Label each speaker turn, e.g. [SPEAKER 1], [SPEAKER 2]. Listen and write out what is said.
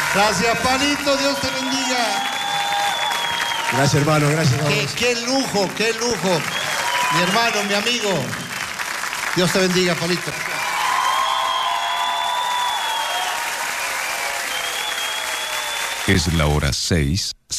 [SPEAKER 1] Gracias, Palito, Dios te bendiga.
[SPEAKER 2] Gracias, hermano, gracias.
[SPEAKER 1] Qué lujo, qué lujo. Mi hermano, mi amigo. Dios te bendiga, Palito.
[SPEAKER 3] Es la hora 6.